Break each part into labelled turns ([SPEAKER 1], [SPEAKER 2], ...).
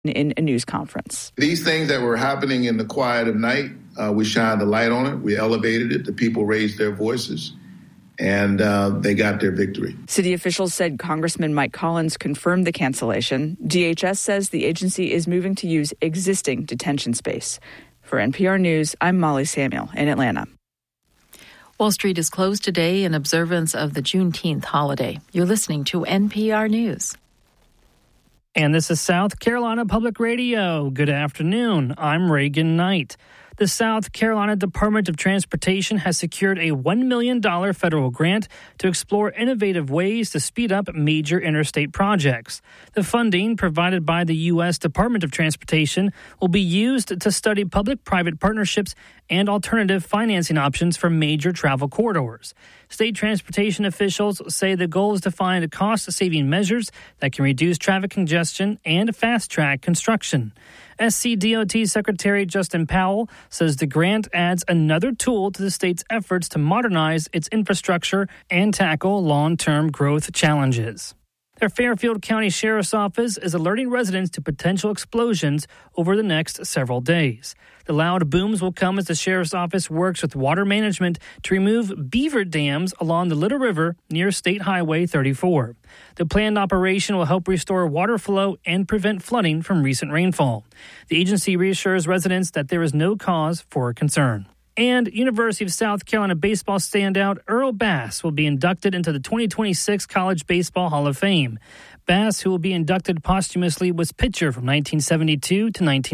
[SPEAKER 1] in a news conference.
[SPEAKER 2] These things that were happening in the quiet of night, we shined the light on it. We elevated it. The people raised their voices, and they got their victory.
[SPEAKER 1] City officials said Congressman Mike Collins confirmed the cancellation. DHS says the agency is moving to use existing detention space. For NPR News, I'm Molly Samuel in Atlanta.
[SPEAKER 3] Wall Street is closed today in observance of the Juneteenth holiday. You're listening to NPR News.
[SPEAKER 4] And this is South Carolina Public Radio. Good afternoon. I'm Reagan Knight. The South Carolina Department of Transportation has secured a $1 million federal grant to explore innovative ways to speed up major interstate projects. The funding, provided by the U.S. Department of Transportation, will be used to study public-private partnerships and alternative financing options for major travel corridors. State transportation officials say the goal is to find cost-saving measures that can reduce traffic congestion and fast-track construction. SCDOT Secretary Justin Powell says the grant adds another tool to the state's efforts to modernize its infrastructure and tackle long-term growth challenges. The Fairfield County Sheriff's Office is alerting residents to potential explosions over the next several days. The loud booms will come as the Sheriff's Office works with water management to remove beaver dams along the Little River near State Highway 34. The planned operation will help restore water flow and prevent flooding from recent rainfall. The agency reassures residents that there is no cause for concern. And University of South Carolina baseball standout Earl Bass will be inducted into the 2026 College Baseball Hall of Fame. Bass, who will be inducted posthumously, was pitcher from 1972 to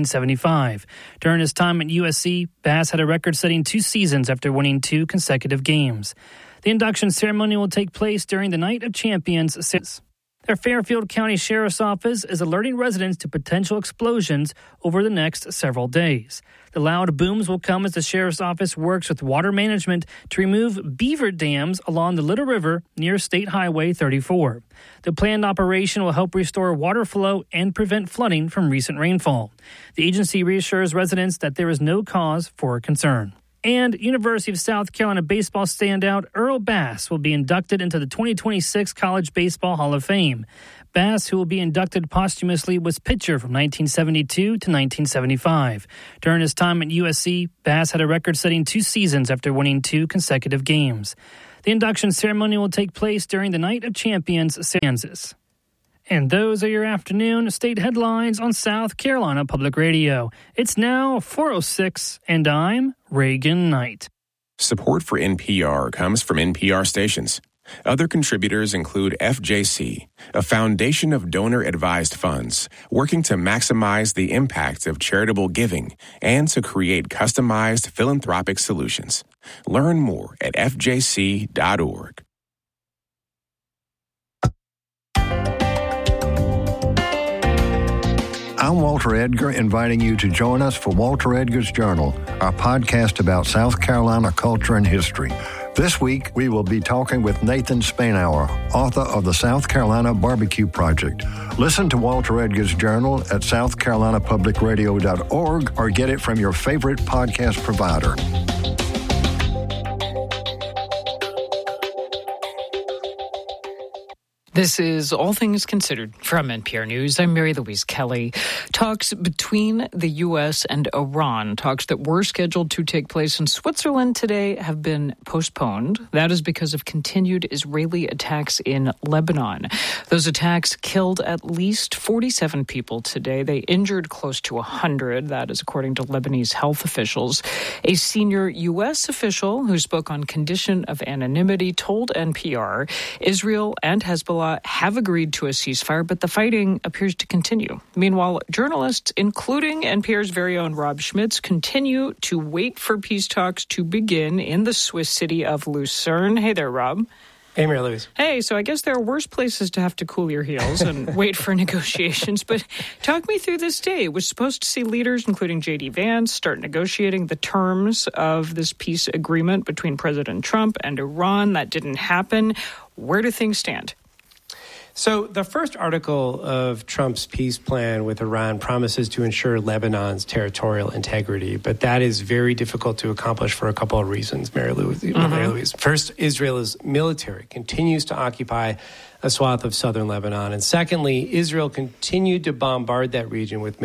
[SPEAKER 4] 1975. During his time at USC, Bass had a record-setting 2 seasons after winning 2 consecutive games. The induction ceremony will take place during the Night of Champions. The Fairfield County Sheriff's Office is alerting residents to potential explosions over the next several days. The loud booms will come as the Sheriff's Office works with water management to remove beaver dams along the Little River near State Highway 34. The planned operation will help restore water flow and prevent flooding from recent rainfall. The agency reassures residents that there is no cause for concern. And University of South Carolina baseball standout Earl Bass will be inducted into the 2026 College Baseball Hall of Fame. Bass, who will be inducted posthumously, was pitcher from 1972 to 1975. During his time at USC, Bass had a record-setting 2 seasons after winning 2 consecutive games. The induction ceremony will take place during the Night of Champions, Kansas. And those are your afternoon state headlines on South Carolina Public Radio. It's now 4:06, and I'm Reagan Knight.
[SPEAKER 5] Support for NPR comes from NPR stations. Other contributors include FJC, a foundation of donor-advised funds working to maximize the impact of charitable giving and to create customized philanthropic solutions. Learn more at fjc.org.
[SPEAKER 6] I'm Walter Edgar, inviting you to join us for Walter Edgar's Journal, our podcast about South Carolina culture and history. This week, we will be talking with Nathan Spainhour, author of the South Carolina Barbecue Project. Listen to Walter Edgar's Journal at southcarolinapublicradio.org or get it from your favorite podcast provider.
[SPEAKER 7] This is All Things Considered from NPR News. I'm Mary Louise Kelly. Talks between the U.S. and Iran, talks that were scheduled to take place in Switzerland today, have been postponed. That is because of continued Israeli attacks in Lebanon. Those attacks killed at least 47 people today. They injured close to 100. That is according to Lebanese health officials. A senior U.S. official who spoke on condition of anonymity told NPR Israel and Hezbollah have agreed to a ceasefire, but the fighting appears to continue. Meanwhile, journalists, including NPR's very own Rob Schmitz, continue to wait for peace talks to begin in the Swiss city of Lucerne. Hey there, Rob.
[SPEAKER 8] Hey, Mary Louise.
[SPEAKER 7] Hey, so I guess there are worse places to have to cool your heels and wait for negotiations, but talk me through this day. It was supposed to see leaders, including J.D. Vance, start negotiating the terms of this peace agreement between President Trump and Iran. That didn't happen. Where do things stand?
[SPEAKER 8] So the first article of Trump's peace plan with Iran promises to ensure Lebanon's territorial integrity, but that is very difficult to accomplish for a couple of reasons, Mary Louise. First, Israel's military continues to occupy a swath of southern Lebanon. And secondly, Israel continued to bombard that region with